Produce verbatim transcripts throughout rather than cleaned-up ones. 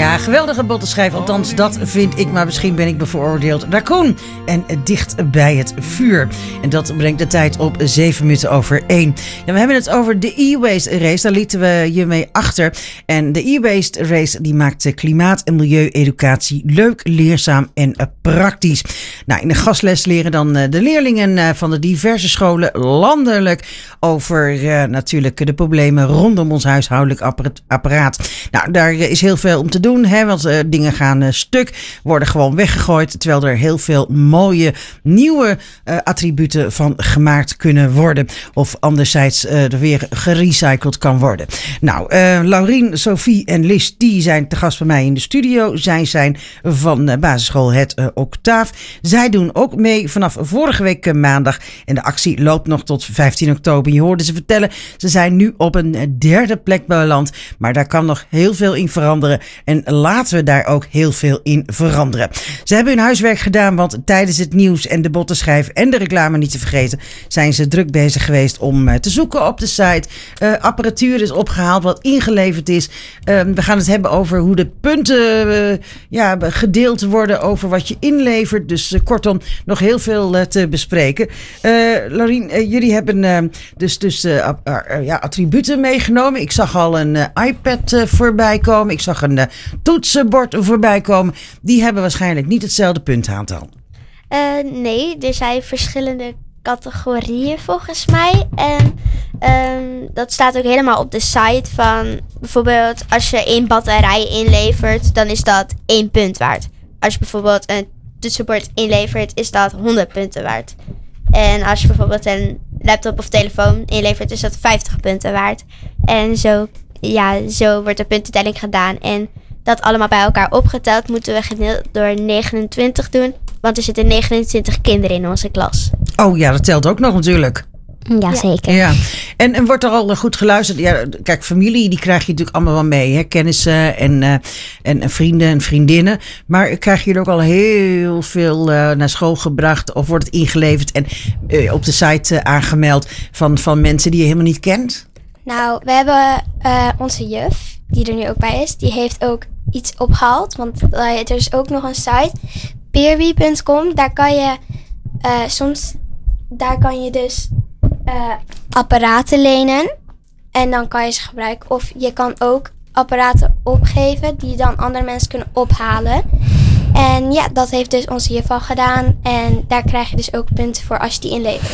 Ja, geweldige bottenschijf. Althans, dat vind ik. Maar misschien ben ik bevooroordeeld. Raccoon en dicht bij het vuur. En dat brengt de tijd op zeven minuten over één. En we hebben het over de e-waste race. Daar lieten we je mee achter. En de e-waste race die maakt klimaat- en milieueducatie leuk, leerzaam en praktisch. Nou, in de gastles leren dan de leerlingen van de diverse scholen landelijk over uh, natuurlijk de problemen rondom ons huishoudelijk apparaat. Nou, daar is heel veel om te doen, hè, want uh, dingen gaan uh, stuk, worden gewoon weggegooid, terwijl er heel veel mooie nieuwe uh, attributen van gemaakt kunnen worden. Of anderzijds uh, er weer gerecycled kan worden. Nou, uh, Laurien, Sophie en Lis, die zijn te gast bij mij in de studio. Zij zijn van uh, basisschool Het uh, Octaaf. Zij doen ook mee vanaf vorige week uh, maandag. En de actie loopt nog tot vijftien oktober. Je hoorde ze vertellen, ze zijn nu op een derde plek beland. Maar daar kan nog heel veel in veranderen. En laten we daar ook heel veel in veranderen. Ze hebben hun huiswerk gedaan, want tijdens het nieuws en de bottenschijf en de reclame niet te vergeten, zijn ze druk bezig geweest om uh, te zoeken op de site. Uh, apparatuur is opgehaald wat ingeleverd is. Uh, we gaan het hebben over hoe de punten uh, ja, gedeeld worden over wat je inlevert. Dus uh, kortom, nog heel veel uh, te bespreken. Uh, Laurien, uh, jullie hebben uh, dus, dus uh, uh, ja, attributen meegenomen. Ik zag al een uh, iPad uh, voorbij komen. Ik zag een uh, toetsenbord voorbij komen. Die hebben waarschijnlijk niet hetzelfde puntaantal. Uh, nee, er zijn verschillende categorieën volgens mij. En um, dat staat ook helemaal op de site van bijvoorbeeld als je één batterij inlevert, dan is dat één punt waard. Als je bijvoorbeeld een toetsenbord inlevert, is dat honderd punten waard. En als je bijvoorbeeld een laptop of telefoon inlevert, is dat vijftig punten waard. En zo, ja, zo wordt de puntentelling gedaan. En dat allemaal bij elkaar opgeteld moeten we gedeeld door negenentwintig doen. Want er zitten negenentwintig kinderen in onze klas. Oh ja, dat telt ook nog natuurlijk. Ja, ja. Zeker. Ja. En, en wordt er al goed geluisterd? Ja, kijk, familie, die krijg je natuurlijk allemaal wel mee. Hè? Kennissen en, uh, en vrienden en vriendinnen. Maar krijg je er ook al heel veel uh, naar school gebracht? Of wordt het ingeleverd en uh, op de site uh, aangemeld van, van mensen die je helemaal niet kent? Nou, we hebben uh, onze juf, die er nu ook bij is, die heeft ook iets opgehaald. Want uh, er is ook nog een site, peerby punt com. Daar kan je uh, soms, daar kan je dus uh, apparaten lenen. En dan kan je ze gebruiken. Of je kan ook apparaten opgeven die dan andere mensen kunnen ophalen. En ja, dat heeft dus onze juf al gedaan. En daar krijg je dus ook punten voor als je die inlevert.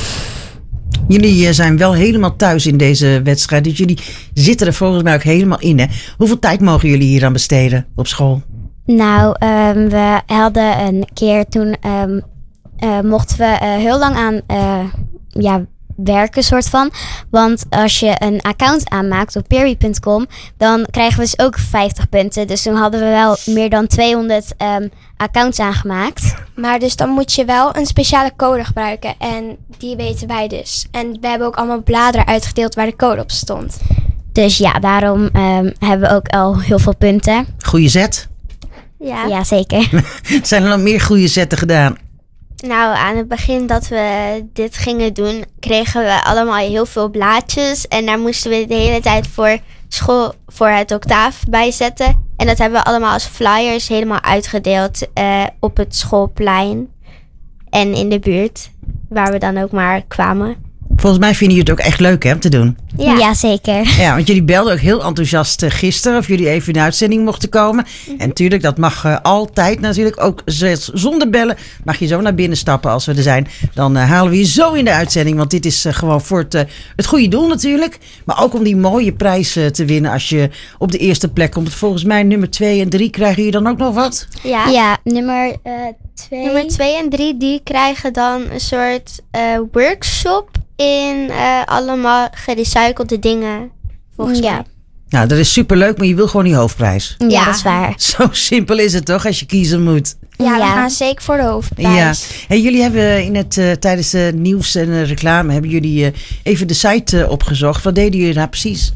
Jullie zijn wel helemaal thuis in deze wedstrijd. Dus jullie zitten er volgens mij ook helemaal in. Hè? Hoeveel tijd mogen jullie hier aan besteden op school? Nou, um, we hadden een keer toen um, uh, mochten we uh, heel lang aan uh, ja, werken soort van. Want als je een account aanmaakt op peerby punt com, dan krijgen we dus ook vijftig punten. Dus toen hadden we wel meer dan tweehonderd um, accounts aangemaakt. Maar dus dan moet je wel een speciale code gebruiken. En die weten wij dus. En we hebben ook allemaal bladeren uitgedeeld waar de code op stond. Dus ja, daarom um, hebben we ook al heel veel punten. Goeie zet? Ja, ja zeker. Zijn er nog meer goede zetten gedaan? Nou, aan het begin dat we dit gingen doen, kregen we allemaal heel veel blaadjes. En daar moesten we de hele tijd voor school, voor het octaaf bij zetten. En dat hebben we allemaal als flyers helemaal uitgedeeld uh, op het schoolplein. En in de buurt, waar we dan ook maar kwamen. Volgens mij vinden jullie het ook echt leuk, hè, om te doen. Ja, ja zeker. Ja, want jullie belden ook heel enthousiast uh, gisteren of jullie even in de uitzending mochten komen. Mm-hmm. En natuurlijk, dat mag uh, altijd natuurlijk. Ook zonder bellen mag je zo naar binnen stappen als we er zijn. Dan uh, halen we je zo in de uitzending. Want dit is uh, gewoon voor het, uh, het goede doel natuurlijk. Maar ook om die mooie prijs uh, te winnen als je op de eerste plek komt. Volgens mij nummer twee en drie krijgen jullie dan ook nog wat? Ja, ja nummer uh, twee. Nummer twee en drie die krijgen dan een soort uh, workshop in uh, allemaal gerecyclede dingen, volgens ja. mij. Nou, dat is superleuk, maar je wil gewoon die hoofdprijs. Ja, ja, dat is waar. Zo simpel is het toch, als je kiezen moet. Ja, ja. we gaan zeker voor de hoofdprijs. Ja. En jullie hebben in het, uh, tijdens de nieuws en de reclame, hebben jullie uh, even de site uh, opgezocht. Wat deden jullie nou precies?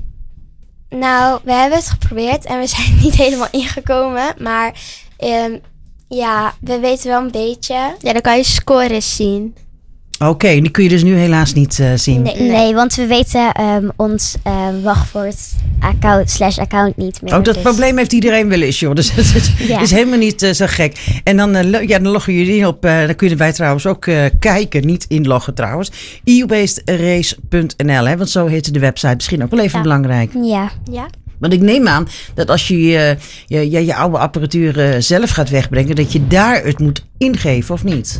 Nou, we hebben het geprobeerd en we zijn niet helemaal ingekomen. Maar um, ja, we weten wel een beetje. Ja, dan kan je scores zien. Oké, okay, die kun je dus nu helaas niet uh, zien. Nee, nee, want we weten um, ons uh, wachtwoord account slash account niet meer. Oh, dat dus. probleem heeft iedereen wel eens, joh. Dus het is, ja. is helemaal niet uh, zo gek. En dan, uh, ja, dan loggen jullie in op, uh, dan kun je erbij trouwens ook uh, kijken, niet inloggen trouwens. e waste race punt n l, hè, want zo heette de website. Misschien ook wel even ja. belangrijk. Ja. Ja. Want ik neem aan dat als je je, je, je, je oude apparatuur uh, zelf gaat wegbrengen, dat je daar het moet ingeven, of niet?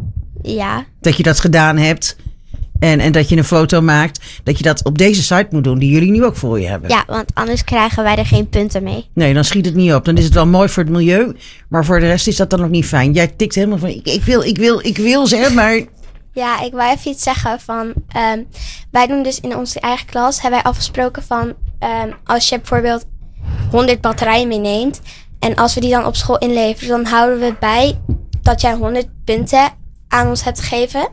Ja. Dat je dat gedaan hebt en, en dat je een foto maakt, dat je dat op deze site moet doen, die jullie nu ook voor je hebben. Ja, want anders krijgen wij er geen punten mee. Nee, dan schiet het niet op. Dan is het wel mooi voor het milieu, maar voor de rest is dat dan nog niet fijn. Jij tikt helemaal van, ik, ik wil, ik wil, ik wil, zeg maar. Ja, ik wou even iets zeggen van, um, wij doen dus in onze eigen klas, hebben wij afgesproken van, um, als je bijvoorbeeld honderd batterijen meeneemt en als we die dan op school inleveren, dan houden we het bij dat jij honderd punten aan ons hebt gegeven.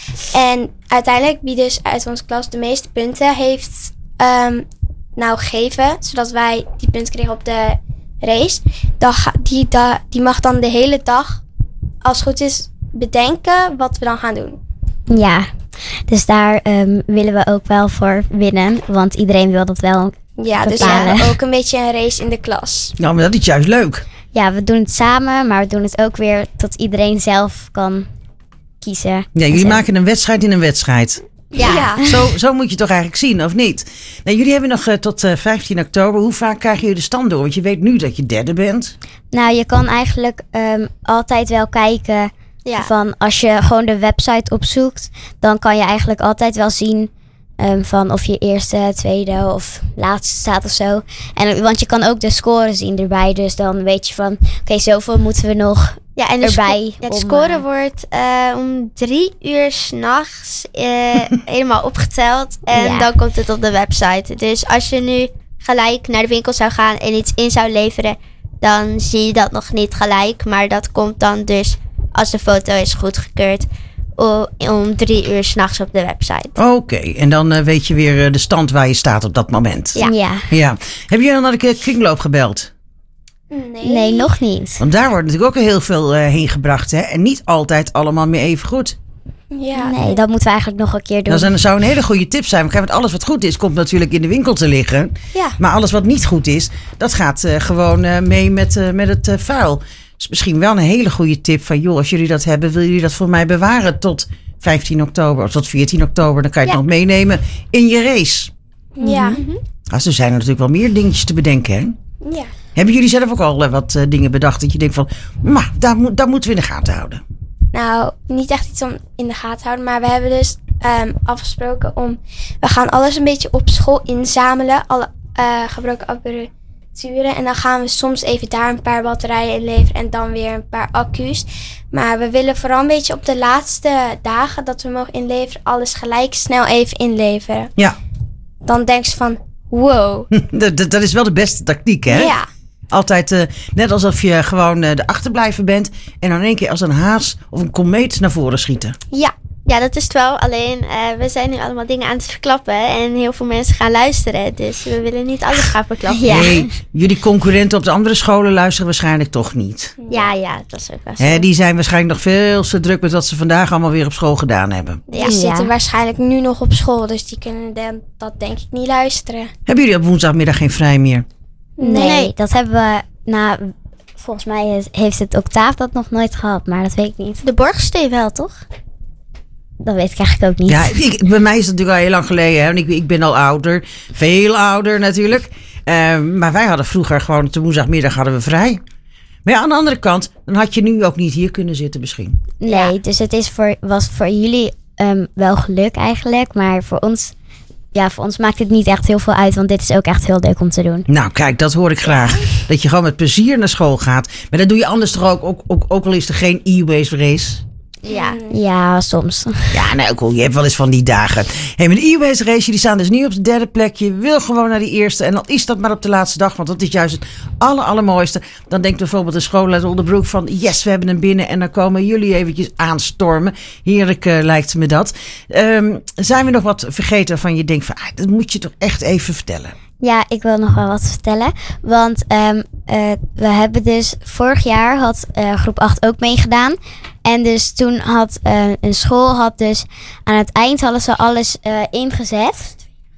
En uiteindelijk, wie dus uit onze klas de meeste punten heeft um, nou gegeven, zodat wij die punten kregen op de race, dan ga, die, da, die mag dan de hele dag, als het goed is, bedenken wat we dan gaan doen. Ja, dus daar um, willen we ook wel voor winnen, want iedereen wil dat wel Ja, dus we hebben ook een beetje een race in de klas. Nou, maar dat is juist leuk. Ja, we doen het samen, maar we doen het ook weer tot iedereen zelf kan kiezen. Ja, jullie zelf. maken een wedstrijd in een wedstrijd. Ja. ja. Zo, zo moet je het toch eigenlijk zien, of niet? Nou, jullie hebben nog uh, tot uh, vijftien oktober. Hoe vaak krijgen jullie de stand door? Want je weet nu dat je derde bent. Nou, je kan eigenlijk um, altijd wel kijken Ja. van als je gewoon de website opzoekt, dan kan je eigenlijk altijd wel zien um, van of je eerste, tweede of laatste staat of zo. En, want je kan ook de score zien erbij, dus dan weet je van oké, okay, zoveel moeten we nog Ja, en de, erbij. sco- ja, de om, score uh, wordt uh, om drie uur s'nachts uh, helemaal opgeteld. En Ja. dan komt het op de website. Dus als je nu gelijk naar de winkel zou gaan en iets in zou leveren, dan zie je dat nog niet gelijk. Maar dat komt dan dus, als de foto is goedgekeurd, o- om drie uur s'nachts op de website. Oké, okay. En dan uh, weet je weer uh, de stand waar je staat op dat moment. Ja. ja. Ja. Hebben jullie dan naar de kringloop gebeld? Nee. Nee, nog niet. Want daar wordt natuurlijk ook heel veel uh, heen gebracht, hè? En niet altijd allemaal meer even goed. Ja. Nee, dat moeten we eigenlijk nog een keer doen. Dat zou een hele goede tip zijn. Want alles wat goed is, komt natuurlijk in de winkel te liggen. Ja. Maar alles wat niet goed is, dat gaat uh, gewoon uh, mee met, uh, met het uh, vuil. Dus misschien wel een hele goede tip van, joh, als jullie dat hebben, willen jullie dat voor mij bewaren tot vijftien oktober of tot veertien oktober. Dan kan je het Ja. nog meenemen in je race. Ja. Mm-hmm. Also, er zijn er natuurlijk wel meer dingetjes te bedenken, hè? Ja. Hebben jullie zelf ook al uh, wat uh, dingen bedacht dat je denkt van, maar daar, moet, daar moeten we in de gaten houden? Nou, niet echt iets om in de gaten te houden, maar we hebben dus um, afgesproken om, we gaan alles een beetje op school inzamelen, alle uh, gebroken apparaturen. En dan gaan we soms even daar een paar batterijen inleveren en dan weer een paar accu's. Maar we willen vooral een beetje op de laatste dagen dat we mogen inleveren, alles gelijk snel even inleveren. Ja, Dan denk je van, wow. dat, dat, dat is wel de beste tactiek, hè? Ja. Altijd uh, net alsof je gewoon uh, de achterblijver bent en dan in één keer als een haas of een komeet naar voren schieten. Ja. Ja, dat is het wel. Alleen, uh, we zijn nu allemaal dingen aan het verklappen. En heel veel mensen gaan luisteren. Dus we willen niet alles gaan verklappen. Ja. Nee, jullie concurrenten op de andere scholen luisteren waarschijnlijk toch niet. Ja, ja, dat is ook wel zo. Hè, die zijn waarschijnlijk nog veel te druk met wat ze vandaag allemaal weer op school gedaan hebben. Die Ja. zitten Ja. waarschijnlijk nu nog op school, dus die kunnen dan, dat denk ik niet luisteren. Hebben jullie op woensdagmiddag geen vrij meer? Nee, Nee. dat hebben we, nou, volgens mij is- heeft het Octaaf dat nog nooit gehad, maar dat weet ik niet. De Borgsteen wel, toch? Dat weet ik eigenlijk ook niet. Ja, ik, bij mij is het natuurlijk al heel lang geleden. Hè? Want ik, ik ben al ouder. Veel ouder natuurlijk. Uh, maar wij hadden vroeger gewoon op de woensdagmiddag hadden we vrij. Maar ja, aan de andere kant, dan had je nu ook niet hier kunnen zitten misschien. Nee, dus het is voor, was voor jullie um, wel geluk eigenlijk, maar voor ons, ja, voor ons maakt het niet echt heel veel uit, want dit is ook echt heel leuk om te doen. Nou kijk, dat hoor ik graag. Dat je gewoon met plezier naar school gaat. Maar dat doe je anders toch ook, ook, ook, ook al is er geen e-waste race. Ja. Ja, soms. Ja, nou cool. Je hebt wel eens van die dagen. Hey, met de e-waste race, die staan dus nu op de derde plek. Je wil gewoon naar die eerste. En dan is dat maar op de laatste dag. Want dat is juist het aller, allermooiste. Dan denkt bijvoorbeeld de school uit Oldenbroek van, yes, we hebben hem binnen. En dan komen jullie eventjes aanstormen. Heerlijk uh, lijkt me dat. Um, zijn we nog wat vergeten van je denkt van, ah, dat moet je toch echt even vertellen. Ja, ik wil nog wel wat vertellen. Want um, uh, we hebben dus vorig jaar had uh, groep acht ook meegedaan. En dus toen had uh, een school had dus aan het eind hadden ze alles uh, ingezet.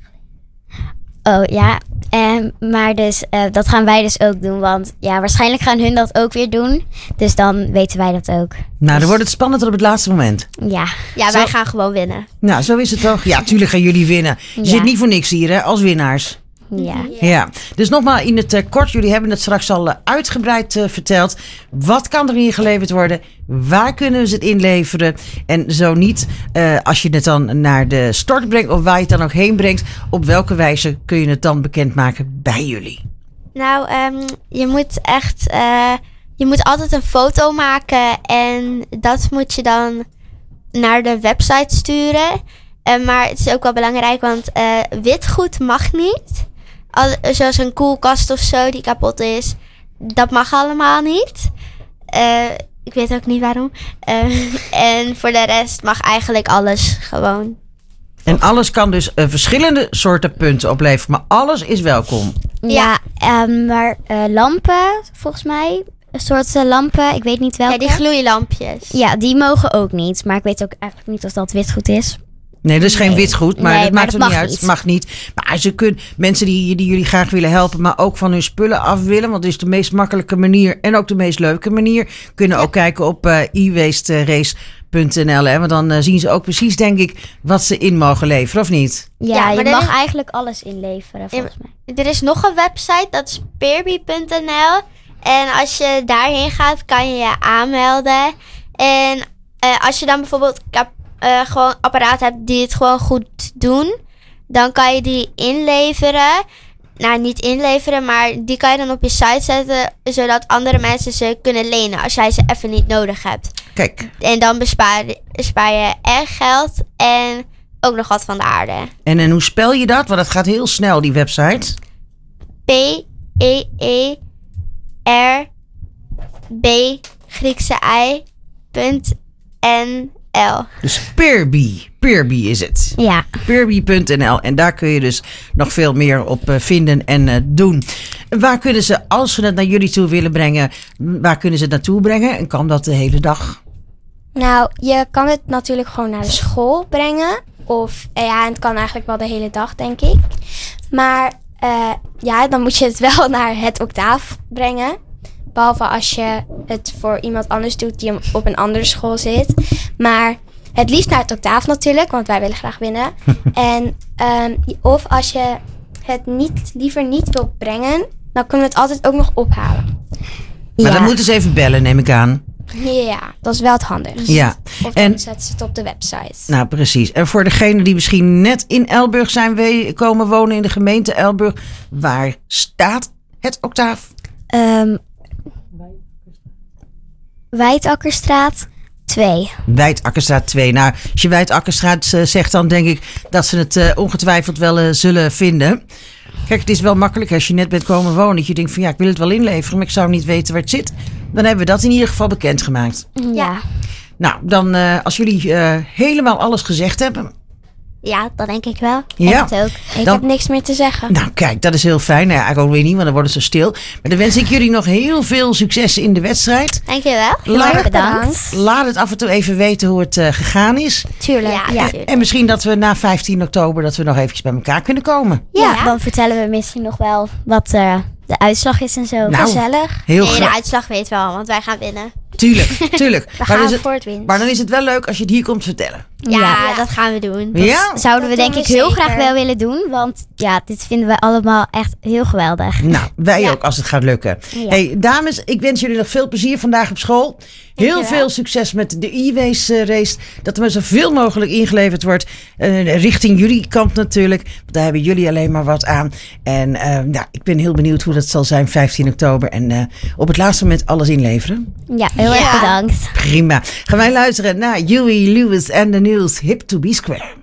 Oh ja, en, maar dus uh, dat gaan wij dus ook doen. Want ja, waarschijnlijk gaan hun dat ook weer doen. Dus dan weten wij dat ook. Nou, dan wordt het spannend op het laatste moment. Ja. Ja, wij Zo- gaan gewoon winnen. Nou, zo is het toch? Ja, tuurlijk gaan jullie winnen. Je Ja. zit niet voor niks hier, hè, als winnaars. Ja. Ja, dus nogmaals in het uh, kort, jullie hebben het straks al uh, uitgebreid uh, verteld. Wat kan er ingeleverd worden? Waar kunnen ze het inleveren? En zo niet, uh, als je het dan naar de stort brengt of waar je het dan ook heen brengt, op welke wijze kun je het dan bekendmaken bij jullie? Nou, ehm, je moet echt... eh, je moet altijd een foto maken en dat moet je dan naar de website sturen. Eh, maar het is ook wel belangrijk, want uh, witgoed mag niet. Al, zoals een koelkast of zo die kapot is. Dat mag allemaal niet. Uh, ik weet ook niet waarom. Uh, en voor de rest mag eigenlijk alles gewoon. En alles kan dus uh, verschillende soorten punten opleveren, maar alles is welkom. Ja, um, maar uh, lampen, volgens mij. Een soort uh, lampen, ik weet niet welke. Ja, die gloeilampjes. Ja, die mogen ook niet. Maar ik weet ook eigenlijk niet of dat witgoed is. Nee, dat is geen Nee. witgoed, maar Nee, dat maar maakt dat er niet mag uit. niet. Mag niet. Maar ze kunnen mensen die, die jullie graag willen helpen, maar ook van hun spullen af willen, want dat is de meest makkelijke manier en ook de meest leuke manier, kunnen ook kijken op uh, e waste race punt n l. Hè? Want dan uh, zien ze ook precies, denk ik, wat ze in mogen leveren, of niet? Ja, Ja, je maar er mag is- eigenlijk alles inleveren, volgens mij. Er is nog een website, dat is peerby punt n l. En als je daarheen gaat, kan je je aanmelden. En uh, als je dan bijvoorbeeld kap- uh, gewoon apparaten hebt die het gewoon goed doen, dan kan je die inleveren. Nou, niet inleveren, maar die kan je dan op je site zetten, zodat andere mensen ze kunnen lenen als jij ze even niet nodig hebt. Kijk, En dan bespaar, bespaar je echt geld en ook nog wat van de aarde. en, en hoe spel je dat? Want dat gaat heel snel, die website. P E E R B Griekse I punt N L. Dus Peerby, Peerby is het. Ja. peerby punt n l. En daar kun je dus nog veel meer op uh, vinden en uh, doen. Waar kunnen ze, als ze het naar jullie toe willen brengen, waar kunnen ze het naartoe brengen? En kan dat de hele dag? Nou, je kan het natuurlijk gewoon naar de school brengen. Of eh, ja, het kan eigenlijk wel de hele dag, denk ik. Maar uh, ja, dan moet je het wel naar het Octaaf brengen. Behalve als je het voor iemand anders doet die op een andere school zit. Maar het liefst naar het Octaaf natuurlijk, want wij willen graag winnen. En um, of als je het niet, liever niet wilt brengen, dan kunnen we het altijd ook nog ophalen. Maar Ja. dan moeten ze even bellen, neem ik aan. Ja, dat is wel het handigst. Ja. Of dan En- zetten ze het op de website. Nou, precies. En voor degenen die misschien net in Elburg zijn we- komen wonen in de gemeente Elburg, waar staat het Octaaf? Um, Wijtakkerstraat twee. Wijtakkerstraat twee. Nou, als je Wijtakkerstraat uh, zegt, dan denk ik dat ze het uh, ongetwijfeld wel uh, zullen vinden. Kijk, het is wel makkelijk als je net bent komen wonen. Dat je denkt van ja, ik wil het wel inleveren, maar ik zou niet weten waar het zit. Dan hebben we dat in ieder geval bekendgemaakt. Ja. Nou, dan uh, als jullie uh, helemaal alles gezegd hebben. Ja, dat denk ik wel. Ja. Het ook. Ik Dan- heb niks meer te zeggen. Nou, kijk, dat is heel fijn. Nou, ja, eigenlijk ook weer niet, want dan worden ze stil. Maar dan wens ik jullie nog heel veel succes in de wedstrijd. Dankjewel. Laat, erg bedankt. laat het af en toe even weten hoe het uh, gegaan is. Tuurlijk. Ja, Ja, ja. natuurlijk. En misschien dat we na vijftien oktober dat we nog eventjes bij elkaar kunnen komen. Ja. dan vertellen we misschien nog wel wat uh, de uitslag is en zo. Nou, Gezellig. Heel Nee, de graag. uitslag weet wel, want wij gaan winnen. Tuurlijk, tuurlijk. We Maar gaan dan, is het, voor het winst. maar dan is het wel leuk als je het hier komt vertellen. Ja, Ja. dat gaan we doen. Ja? Zouden we Dat denk doen ik we heel zeker. graag wel willen doen. Want ja, dit vinden we allemaal echt heel geweldig. Nou, wij Ja. ook als het gaat lukken. Ja. Hey, dames, ik wens jullie nog veel plezier vandaag op school. Heel Dankjewel. veel succes met de e-waste race. Dat er maar zoveel mogelijk ingeleverd wordt. eh, richting jullie kant natuurlijk. Want daar hebben jullie alleen maar wat aan. En eh, nou, ik ben heel benieuwd hoe dat zal zijn vijftien oktober. En eh, op het laatste moment alles inleveren. Ja, heel Ja. erg bedankt. Prima. Gaan wij luisteren naar Huey Lewis en the News. Hip to be square.